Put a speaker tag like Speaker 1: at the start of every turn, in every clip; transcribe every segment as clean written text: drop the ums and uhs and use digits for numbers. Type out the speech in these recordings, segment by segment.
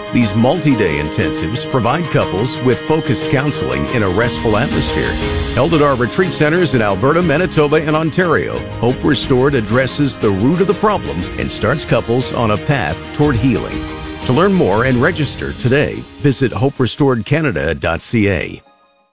Speaker 1: These multi-day intensives provide couples with focused counseling in a restful atmosphere. Held at our retreat centers in Alberta, Manitoba, and Ontario, Hope Restored addresses the root of the problem and starts couples on a path toward healing. To learn more and register today, visit hoperestoredcanada.ca.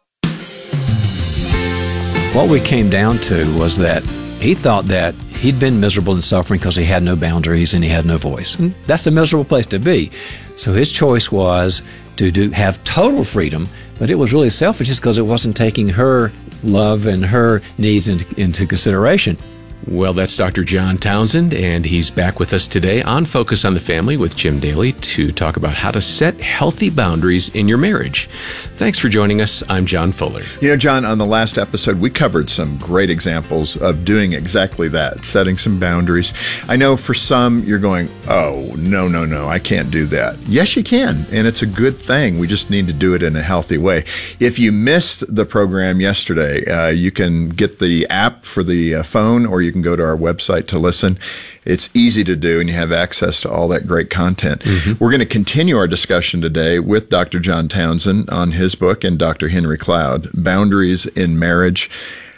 Speaker 2: What we came down to was that he thought that he'd been miserable and suffering because he had no boundaries and he had no voice. And that's a miserable place to be. So his choice was to have total freedom, but it was really selfish just because it wasn't taking her love and her needs into consideration.
Speaker 3: Well, that's Dr. John Townsend, and he's back with us today on Focus on the Family with Jim Daly to talk about how to set healthy boundaries in your marriage. Thanks for joining us. I'm John Fuller.
Speaker 4: You know, John, on the last episode, we covered some great examples of doing exactly that, setting some boundaries. I know for some, you're going, oh, no, I can't do that. Yes, you can, and it's a good thing. We just need to do it in a healthy way. If you missed the program yesterday, you can get the app for the phone, or you can go to our website to listen. It's easy to do, and you have access to all that great content. Mm-hmm. We're going to continue our discussion today with Dr. John Townsend on his book and Dr. Henry Cloud, Boundaries in Marriage.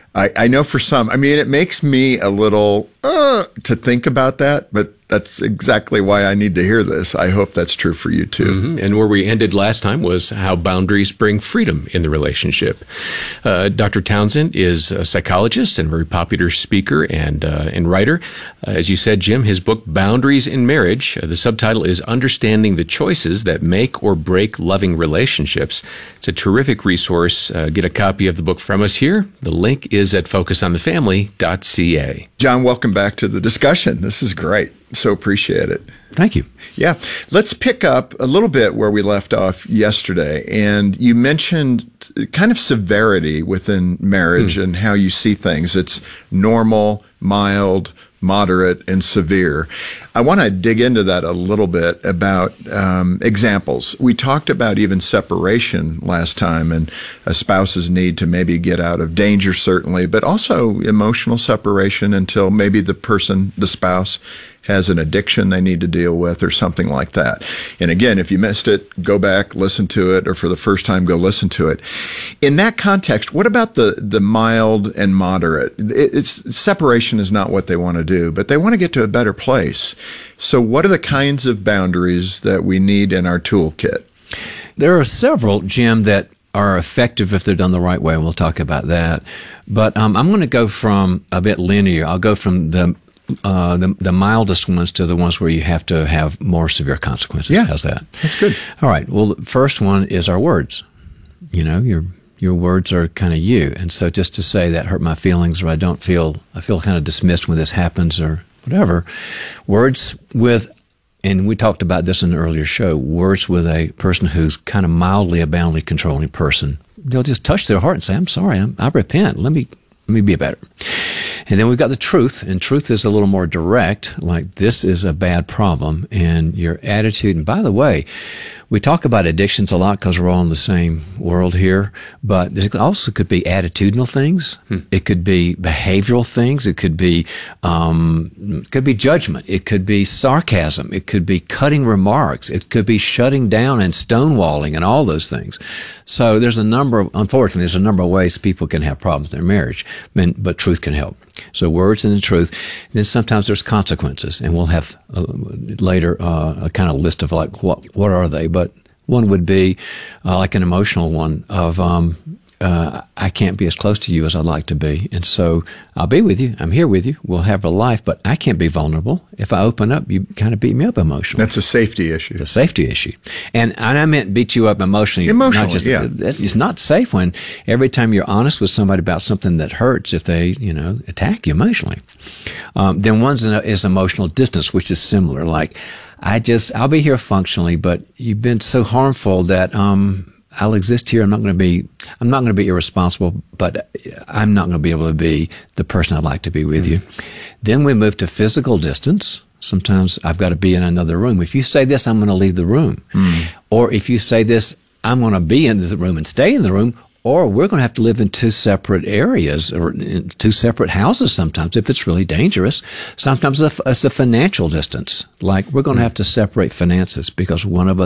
Speaker 4: I know for some, it makes me a little to think about that, but that's exactly why I need to hear this. I hope that's true for you too.
Speaker 3: Mm-hmm. And where we ended last time was how boundaries bring freedom in the relationship. Dr. Townsend is a psychologist and a very popular speaker and writer. As you said, Jim, his book, Boundaries in Marriage, the subtitle is Understanding the Choices That Make or Break Loving Relationships. It's a terrific resource. Get a copy of the book from us here. The link is at focusonthefamily.ca.
Speaker 4: John, welcome back to the discussion. This is great. So appreciate it.
Speaker 2: Thank you.
Speaker 4: Yeah. Let's pick up a little bit where we left off yesterday. And you mentioned kind of severity within marriage and how you see things. It's normal, mild, moderate, and severe. I want to dig into that a little bit about examples. We talked about even separation last time and a spouse's need to maybe get out of danger, certainly, but also emotional separation until maybe the spouse has an addiction they need to deal with or something like that. And again, if you missed it, go back, listen to it, or for the first time, go listen to it. In that context, what about the mild and moderate? Separation is not what they want to do, but they want to get to a better place. So what are the kinds of boundaries that we need in our toolkit?
Speaker 2: There are several, Jim, that are effective if they're done the right way, and we'll talk about that. But I'm going to go from a bit linear. I'll go from the mildest ones to the ones where you have to have more severe consequences.
Speaker 4: Yeah.
Speaker 2: How's that?
Speaker 4: That's good.
Speaker 2: All right. Well, the first one is our words. You know, your words are kind of you. And so just to say that hurt my feelings, or I feel kind of dismissed when this happens, or whatever, words with, and we talked about this in an earlier show, words with a person who's kind of mildly a boundary controlling person, they'll just touch their heart and say, I'm sorry, I repent. Let me be better. And then we've got the truth, and truth is a little more direct, like this is a bad problem, and your attitude. And by the way, we talk about addictions a lot because we're all in the same world here, but there also could be attitudinal things. It could be behavioral things. It could be judgment. It could be sarcasm. It could be cutting remarks. It could be shutting down and stonewalling and all those things. So unfortunately, there's a number of ways people can have problems in their marriage, but truth can help. So words and the truth. And then sometimes there's consequences, and we'll have later a kind of list of like what are they. But one would be like an emotional one of I can't be as close to you as I'd like to be, and so I'll be with you. I'm here with you. We'll have a life, but I can't be vulnerable. If I open up, you kind of beat me up emotionally.
Speaker 4: That's a safety issue.
Speaker 2: It's a safety issue, and I meant beat you up emotionally.
Speaker 4: Yeah.
Speaker 2: It's not safe when every time you're honest with somebody about something that hurts, if they attack you emotionally. Then one is emotional distance, which is similar. Like I'll be here functionally, but you've been so harmful that I'll exist here. I'm not going to be irresponsible, but I'm not going to be able to be the person I'd like to be with you. Then we move to physical distance. Sometimes I've got to be in another room. If you say this, I'm going to leave the room. Or if you say this, I'm going to be in the room and stay in the room. Or we're going to have to live in two separate areas or in two separate houses sometimes if it's really dangerous. Sometimes it's a financial distance. Like we're going to have to separate finances because one of us